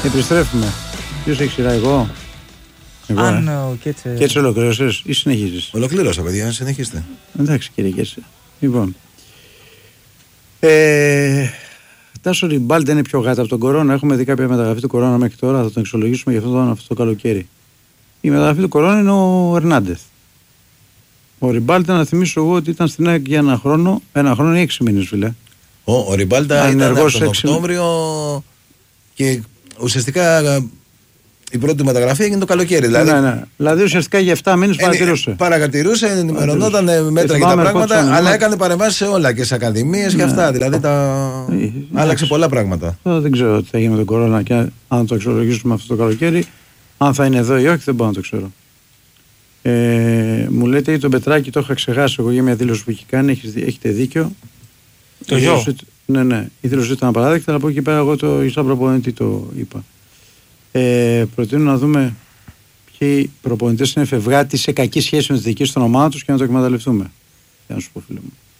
Επιστρέφουμε. Ποιος έχει σειρά, εγώ? Αν ο Κέτσε. Κέτσε ολοκλήρωσες ή συνεχίζεις? Ολοκλήρωσα, παιδιά, συνεχίστε. Εντάξει, κύριε Κέτσε. Λοιπόν. Τάσο Ριμπάλντε είναι πιο γάτα από τον Κορώνα. Έχουμε δει κάποια μεταγραφή του Κορώνα μέχρι τώρα. Θα τον εξολογήσουμε για αυτό το καλοκαίρι. Η μεταγραφή του Κορώνα είναι ο Ερνάντεθ. Ο Ριμπάλντε, να θυμίσω εγώ ότι ήταν στην ΑΕΚ για ένα χρόνο ή 6 μήνες, φίλε. Ο Ριμπάλντα ήταν από τον Οκτώβριο και ουσιαστικά η πρώτη μεταγραφή έγινε το καλοκαίρι. Δηλαδή ουσιαστικά για 7 μήνες παρατηρούσε, ενημερωνόταν μέτρα για τα πράγματα, αλλά έκανε παρεμβάσεις σε όλα και σε ακαδημίες και αυτά. Δηλαδή άλλαξε πολλά πράγματα. Δεν ξέρω τι θα γίνει με τον Κορώνα και αν το αξιολογήσουμε αυτό το καλοκαίρι. Αν θα είναι εδώ ή όχι, δεν μπορώ να το ξέρω. Μου λέτε τον Πετράκη, το είχα ξεχάσει εγώ για μια δήλωση που έχει κάνει. Έχετε δίκιο. Το γιο. Ναι. Η δήλωση ήταν απαράδεκτη, αλλά από εκεί πέρα εγώ σαν προπονητή το είπα. Προτείνω να δούμε ποιοι προπονητές είναι φευγάτοι σε κακή σχέση με τη δική στον ομάδα τους και να το εκμεταλλευτούμε. Για να σου πω, φίλε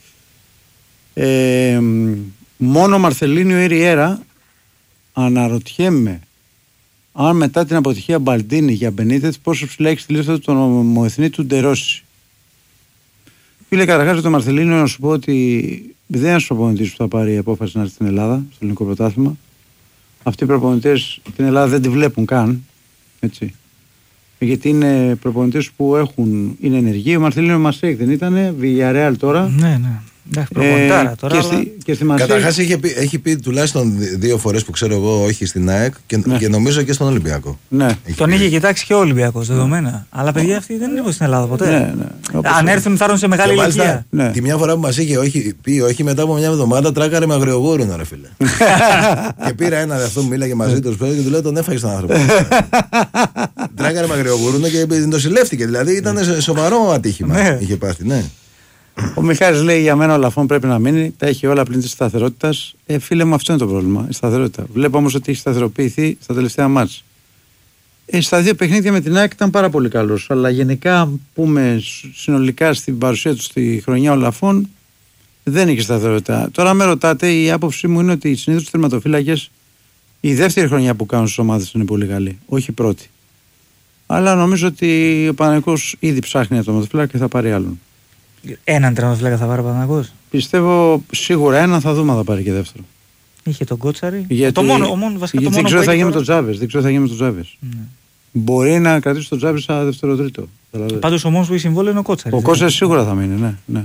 μου. Μόνο Μαρθελίνιο ή Ριέρα, αναρωτιέμαι αν μετά την αποτυχία Μπαλντίνη για Μπενίτεθ πόσο ψηλά έχει στη λίστα του τον ομοεθνή του Ντερόσι. Φίλε, καταρχάς για τον Μαρθελίνιο να σου πω ότι δεν είναι ένας προπονητής που θα πάρει η απόφαση να έρθει στην Ελλάδα, στο ελληνικό πρωτάθλημα. Αυτοί οι προπονητές την Ελλάδα δεν τη βλέπουν καν. Έτσι. Γιατί είναι προπονητές που είναι ενεργοί. Ο Μαρθελίνιο Μασέικ δεν ήταν, Villarreal τώρα. Ναι. Προπονητάρα τώρα. Καταρχάς έχει πει τουλάχιστον 2 φορές που ξέρω εγώ, όχι στην ΑΕΚ και νομίζω και στον Ολυμπιακό. Ναι. Τον είχε κοιτάξει και ο Ολυμπιακός δεδομένα. Αλλά παιδιά αυτοί δεν είναι στην Ελλάδα ποτέ. Ναι. Αν έρθουν θα έρθουν σε μεγάλη ηλικία. Τη μια φορά που μας είχε πει όχι, μετά από μια εβδομάδα τράκαρε με αγριογούρουνα, ρε φίλε. Και πήρα ένα αυτό που μίλαγε μαζί του και του λέω τον έφαγε τον άνθρωπο. Τράκαρε με αγριογούρουνα και τον νοσηλεύτηκε. Δηλαδή ήταν σοβαρό ατύχημα. Είχε πάθει, ναι. Ο Μιχάλης λέει: για μένα ο Λαφών πρέπει να μείνει. Τα έχει όλα πλην της σταθερότητας. Φίλε μου, αυτό είναι το πρόβλημα. Η σταθερότητα. Βλέπω όμως ότι έχει σταθεροποιηθεί στα τελευταία μάτς. Στα 2 παιχνίδια με την ΑΕΚ ήταν πάρα πολύ καλός. Αλλά γενικά, πούμε συνολικά στην παρουσία του στη χρονιά ο Λαφών, δεν είχε σταθερότητα. Τώρα με ρωτάτε, η άποψή μου είναι ότι συνήθως οι τερματοφύλακες η δεύτερη χρονιά που κάνουν στις ομάδες είναι πολύ καλή. Όχι η πρώτη. Αλλά νομίζω ότι ο Παναθηναϊκός ήδη ψάχνει ένα τερματοφύλακα και θα πάρει άλλον. Έναν τερματοφύλακα θα πάρει ο Παναθηναϊκός. Πιστεύω σίγουρα έναν, θα δούμε αν θα πάρει και δεύτερο. Είχε τον Κότσαρη. Γιατί δεν ξέρω τι θα γίνει με τον Τζάβες. Μπορεί να κρατήσει τον Τζάβες σαν δεύτερο-τρίτο. Πάντως ο μόνος που έχει συμβόλαιο είναι ο Κότσαρης. Ο Κότσαρης σίγουρα θα μείνει, ναι.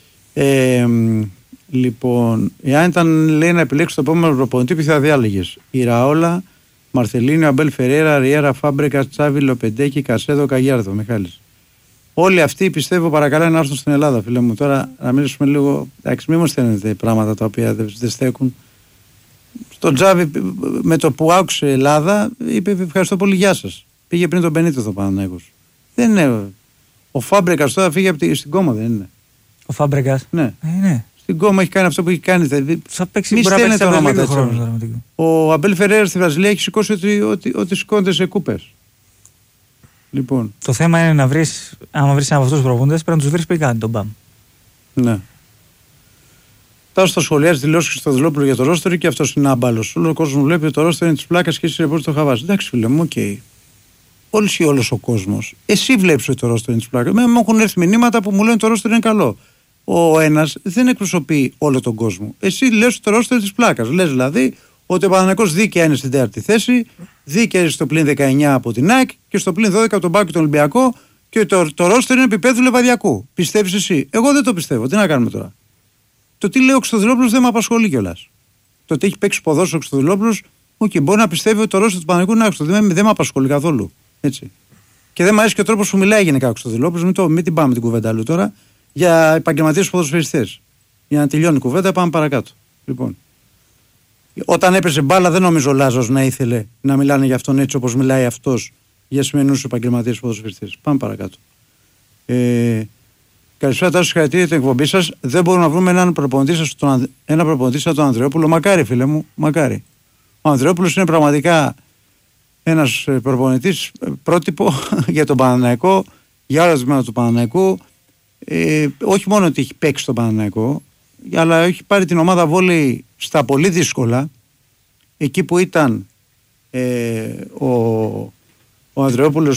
Λοιπόν, εάν ήταν λέει να επιλέξει το επόμενο προπονητή, ποιο θα διάλεγες? Ηραόλα, Μαρθελίνιο, Αμπέλ Φερέρα, Ριέρα, Φάμπρεκα, Τσάβη, Λοπεντέκη, Κασέδο, Καγιάρδο, Μιχάλης. Όλοι αυτοί πιστεύω παρακαλώ να έρθουν στην Ελλάδα, φίλε μου. Τώρα να μιλήσουμε λίγο. Εντάξει, μην μου στέλνετε πράγματα τα οποία δεν στέκουν. Στον Τζάβη με το που άκουσε Ελλάδα είπε ευχαριστώ πολύ, γεια σας. Πήγε πριν τον Μπενίτεθ ο Παναθηναϊκός. Δεν είναι. Ο Φάμπρεκας τώρα φύγει στην κόμμα, δεν είναι? Ο Φάμπρεκας. Ναι. Ναι. Στην κόμμα έχει κάνει αυτό που έχει κάνει. Θα παίξει μη στέλνετε ονόματα. Ο Αμπέλ Φερέρα στη Βραζιλία έχει σηκώσει ότι σηκώνεται σε κούπες. Λοιπόν. Το θέμα είναι να βρεις, άμα βρεις ένα από αυτούς τους προπονητές, πρέπει να τους βρεις πριν κάνει τον μπαμ. Ναι. Τώρα στο σχολιάζει δηλώσεις Χριστοδουλόπουλου για το ρόστερ και αυτός είναι άμπαλος. Όλο ο κόσμος βλέπει ότι το ρόστερ είναι της πλάκας και εσύ ρεπόρτ το χαβάς. Εντάξει, φίλε μου, οκ. Όλος ο κόσμος. Εσύ βλέπεις ότι το ρόστερ είναι της πλάκας. Μου έχουν έρθει μηνύματα που μου λένε ότι το ρόστερ είναι καλό. Ο ένας δεν εκπροσωπεί όλο τον κόσμο. Εσύ λες ότι το ρόστερ είναι της πλάκας. Λες δηλαδή ότι ο Παναθηναϊκός δίκαια είναι στην 4η θέση, δίκαια είναι στο πλην 19 από την ΑΕΚ και στο πλην 12 από τον Πάκο τον Ολυμπιακό και το ρόστερ είναι επίπεδου Λεβαδιακού. Πιστεύεις εσύ? Εγώ δεν το πιστεύω. Τι να κάνουμε τώρα? Το τι λέει ο Χριστοδουλόπουλος δεν με απασχολεί κιόλας. Το ότι έχει παίξει ποδόσφαιρο ο Χριστοδουλόπουλος, μπορεί να πιστεύει ότι το ρόστερ του Παναθηναϊκού είναι άξιο. Δεν με απασχολεί καθόλου. Έτσι. Και δεν μου αρέσει και ο τρόπος που μιλάει γενικά ο Χριστοδουλόπουλος. Μην την πάμε την κουβέντα αλλού τώρα για επαγγελματίες ποδοσφαιριστές. Για να τελειώνει η κουβέντα, πάμε παρακάτω. Λοιπόν. Όταν έπεσε μπάλα, δεν νομίζω ο Λάζος να ήθελε να μιλάνε για αυτόν έτσι όπως μιλάει αυτός για σημερινούς επαγγελματίες ποδοσφαιριστές. Πάμε παρακάτω. Καλησπέρα, τόσο συγχαρητήρια την εκπομπή σας. Δεν μπορούμε να βρούμε έναν προπονητή σαν τον Ανδρεόπουλο. Μακάρι, φίλε μου, μακάρι. Ο Ανδρεόπουλος είναι πραγματικά ένας προπονητής πρότυπο για τον Παναθηναϊκό, για όλα τα τμήματα του Παναθηναϊκού. Όχι μόνο ότι έχει παίξει τον Παναθηναϊκό, αλλά έχει πάρει την ομάδα βόλεϊ στα πολύ δύσκολα, εκεί που ήταν ο Ανδρεόπουλος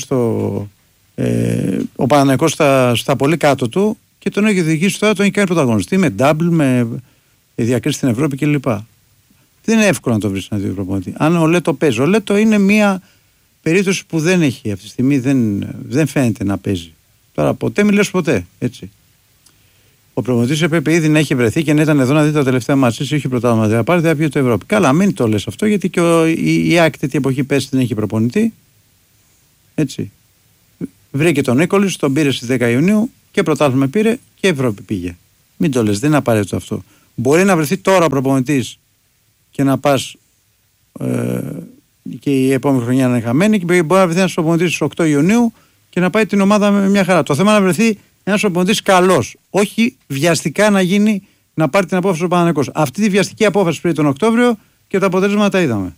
ο Παναθηναϊκός στα πολύ κάτω του και τον έχει οδηγήσει τώρα, τον έχει κάνει πρωταγωνιστή με double, με διακρίσεις στην Ευρώπη κλπ. Δεν είναι εύκολο να το βρεις ένα δύο προπονητή. Αν ο Λέτο παίζει, ο Λέτο είναι μια περίπτωση που δεν έχει αυτή τη στιγμή, δεν φαίνεται να παίζει. Τώρα ποτέ μιλές ποτέ, έτσι. Ο προπονητής έπρεπε ήδη να έχει βρεθεί και να ήταν εδώ να δει τα τελευταία μάτς. Είχε πρωτάθλημα, θα πάρει, θα πει το Ευρώπη. Καλά, μην το λες αυτό, γιατί και η ΑΕΚ τέτοια εποχή πέσει δεν έχει προπονητή. Έτσι. Βρήκε τον Νίκολης, τον πήρε στις 10 Ιουνίου και πρωτάθλημα πήρε και Ευρώπη πήγε. Μην το λες, δεν είναι απαραίτητο αυτό. Μπορεί να βρεθεί τώρα ο προπονητής και να πας και η επόμενη χρονιά να είναι χαμένη, και μπορεί να βρεθεί ένας προπονητής στις 8 Ιουνίου και να πάει την ομάδα με μια χαρά. Το θέμα είναι να βρεθεί ένας προπονητής καλός. Όχι βιαστικά να πάρει την απόφαση ο Παναθηναϊκός. Αυτή τη βιαστική απόφαση πήρε τον Οκτώβριο και τα αποτέλεσματα τα είδαμε.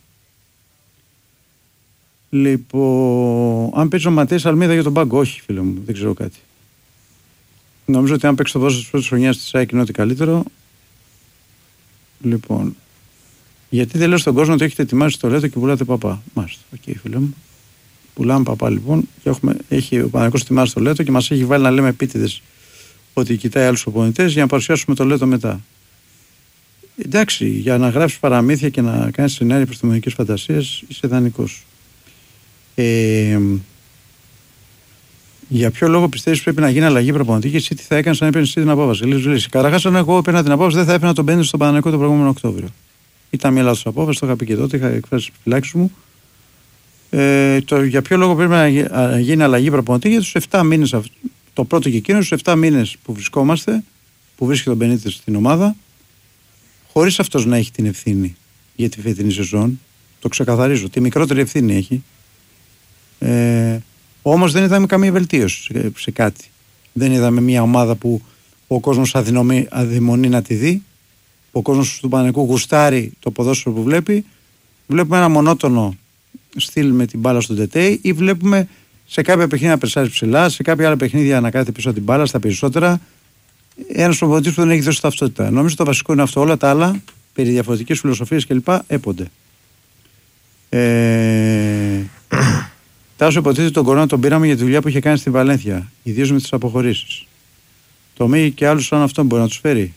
Λοιπόν, αν παίξει ο Ματέας Αλμίδα για τον πάγκο, όχι φίλε μου, δεν ξέρω κάτι. Νομίζω ότι αν παίξει το ποδόσφαιρο της πρώτης χρονιάς της ΑΕΚ είναι ό,τι καλύτερο. Λοιπόν, γιατί δεν λέω στον κόσμο ότι έχετε ετοιμάσει το Λέτο και πουλάτε παπά. Μάλιστα, οκ, φίλε μου. Πουλάμε παπά λοιπόν και έχει ο Παναθηναϊκός ετοιμάσει το Λέτο και μας έχει βάλει να λέμε επίτηδες ότι κοιτάει άλλους οπονητές για να παρουσιάσουμε το Λέτο μετά. Εντάξει, για να γράψεις παραμύθια και να κάνεις σενάρια επιστημονικές φαντασίες είσαι δανεικός. Για ποιο λόγο πιστεύεις πρέπει να γίνει αλλαγή προπονητή και εσύ τι θα έκανες αν έπαιρνες την απόφαση? Λύση. Καταρχάς, αν εγώ έπαιρνα την απόφαση, δεν θα έπαιρνα τον Μπέντε στον Παναθηναϊκό τον προηγούμενο Οκτώβριο. Ήταν μια λάθος απόφαση, το είχα πει και τότε, είχα εκφράσει τις επιφυλάξεις μου. Για ποιο λόγο πρέπει να γίνει αλλαγή προπονητή? Για τους 7 μήνες, το πρώτο και εκείνο, στους 7 μήνες που βρισκόμαστε, που βρίσκεται τον Μπενίτες στην ομάδα, χωρίς αυτός να έχει την ευθύνη για τη φετινή σεζόν, το ξεκαθαρίζω, τη μικρότερη ευθύνη έχει. Όμως δεν είδαμε καμία βελτίωση σε κάτι. Δεν είδαμε μια ομάδα που ο κόσμος αδειμονεί να τη δει, που ο κόσμος του Παναθηναϊκού γουστάρει το ποδόσφαιρο που βλέπει. Βλέπουμε ένα μονότονο στυλ με την μπάλα στον τετέι, ή βλέπουμε σε κάποια παιχνίδια να περσάρει ψηλά, σε κάποια άλλα παιχνίδια να κάθεται πίσω από την μπάλα, στα περισσότερα. Ένας προπονητής που δεν έχει δώσει ταυτότητα. Νομίζω το βασικό είναι αυτό. Όλα τα άλλα, περί διαφορετικής φιλοσοφίας κλπ. Έπονται. Τάσο, υποτίθεται τον κορώνα τον πήραμε για τη δουλειά που είχε κάνει στη Βαλένθια, ιδίως με τις αποχωρήσεις. Το Μίγη και άλλους σαν αυτόν μπορεί να τους φέρει.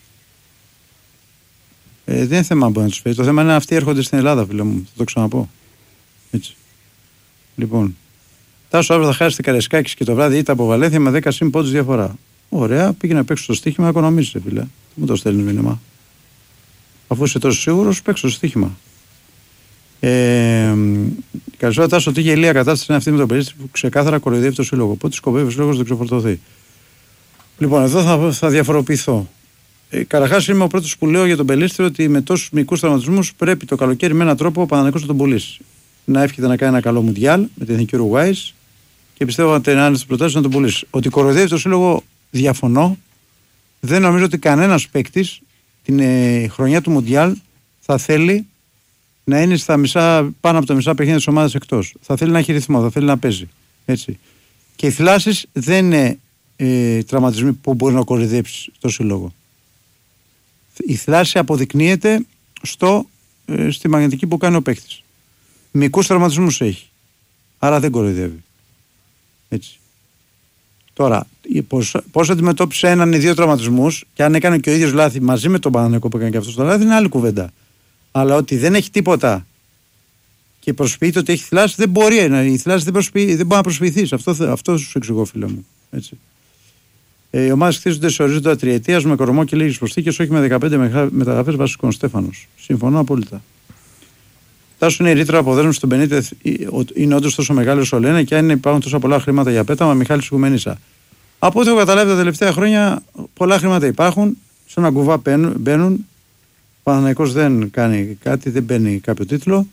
Δεν είναι θέμα αν μπορεί να τους φέρει. Το θέμα είναι αυτοί έρχονται στην Ελλάδα, φίλε μου. Θα το ξαναπώ. Έτσι. Λοιπόν. Τάσο, αύριο θα χάσει την Καρεσκάκης και το βράδυ ήττα από Βαλένθια με 10 συν πόντους διαφορά. Ωραία, πήγε να παίξει το στοίχημα, οικονομίζεσαι, φίλε. Μου το στέλνει μήνυμα. Αφού είσαι τόσο σίγουρος, παίξει το στοίχημα. Καλησπέρα, Τάσο. Τι γελία κατάσταση είναι αυτή με τον Περίστη που ξεκάθαρα κοροϊδεύει το σύλλογο. Πότε σκοπεύει ο σύλλογος να ξεφορτωθεί? Λοιπόν, εδώ θα διαφοροποιηθώ. Καταρχάς, είμαι ο πρώτος που λέω για τον Πελίστριο ότι με τόσους μικρούς τραυματισμούς πρέπει το καλοκαίρι με έναν τρόπο ο Παναθηναϊκός να τον πουλήσει. Να εύχεται να κάνει ένα καλό Μουντιάλ με την εθνική Ουρουγουάης και πιστεύω ότι είναι στις προτάσεις να τον πουλήσει. Ότι κοροϊδεύει το σύλλογο, διαφωνώ. Δεν νομίζω ότι κανένας παίκτης την χρονιά του Μουντιάλ θα θέλει να είναι πάνω από τα μισά παιχνίδια της ομάδας εκτός. Θα θέλει να έχει ρυθμό, θα θέλει να παίζει. Έτσι. Και οι θλάσεις δεν είναι τραυματισμοί που μπορεί να κοροϊδέψει το σύλλογο. Η θλάση αποδεικνύεται στη μαγνητική που κάνει ο παίκτης. Μικρούς τραυματισμούς έχει. Άρα δεν κοροϊδεύει. Έτσι. Τώρα, πώς αντιμετώπισε έναν ή δύο τραυματισμούς και αν έκανε και ο ίδιος λάθη μαζί με τον Παναθηναϊκό που έκανε και αυτό το λάθη, είναι άλλη κουβέντα. Αλλά ότι δεν έχει τίποτα και προσποιείται ότι έχει θλάση, δεν μπορεί. Η θλάση δεν μπορεί να προσποιηθεί. Αυτό σου εξηγώ, φίλε μου. Έτσι. Οι ομάδες χτίζονται σε ορίζοντα τριετίας με κορμό και λίγες προσθήκες, όχι με 15 μεταγραφές βασικών. Στέφανος. Συμφωνώ απόλυτα. Τάσου, είναι η ρήτρα αποδέσμευση στον Μπενίτεθ, είναι όντως τόσο μεγάλη όσο λένε, και αν υπάρχουν τόσα πολλά χρήματα για πέταμα, Μιχάλης Οικουμενίσα. Από ό,τι έχω καταλάβει τα τελευταία χρόνια, πολλά χρήματα υπάρχουν, σε ένα κουβά μπαίνουν. Ο Παναθηναϊκός δεν κάνει κάτι, δεν παίρνει κάποιο τίτλο.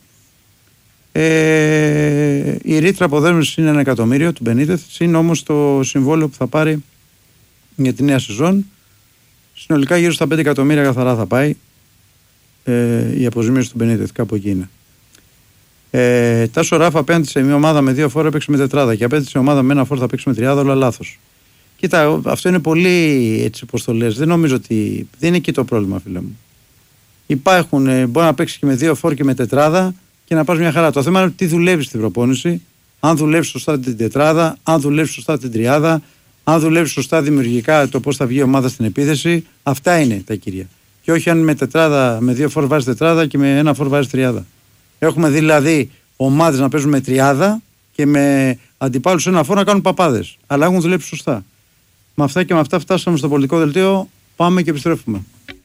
Η ρήτρα αποδέσμευση είναι 1 εκατομμύριο του Μπενίτεθ, είναι όμως το συμβόλαιο που θα πάρει για τη νέα σεζόν. Συνολικά γύρω στα 5 εκατομμύρια καθαρά θα πάει η αποζημίωση του Μπενίτεθ, κάπου εκεί είναι. Τάσο, Ράφα απέναντι σε μια ομάδα με 2 φόρ έπαιξε με τετράδα και απέναντι σε ομάδα με 1 φόρ θα παίξει με τριάδα, όλα λάθος. Κοίτα, αυτό είναι πολύ έτσι πως το λες. Δεν νομίζω ότι. Δεν είναι εκεί το πρόβλημα, φίλε μου. Υπάρχουν, μπορεί να παίξει και με 2 φόρ και με τετράδα και να πας μια χαρά. Το θέμα είναι τι δουλεύεις στην προπόνηση, αν δουλεύεις σωστά την τετράδα, αν δουλεύεις σωστά την τριάδα, αν δουλεύεις σωστά δημιουργικά το πώς θα βγει η ομάδα στην επίθεση. Αυτά είναι τα κύρια. Και όχι αν με τετράδα, με 2 φορ βάζεις τετράδα και με 1 φορ βάζεις τριάδα. Έχουμε δηλαδή ομάδες να παίζουν με τριάδα και με αντιπάλους 1 φορ να κάνουν παπάδες. Αλλά έχουν δουλέψει σωστά. Με αυτά και με αυτά φτάσαμε στο πολιτικό δελτίο. Πάμε και επιστρέφουμε.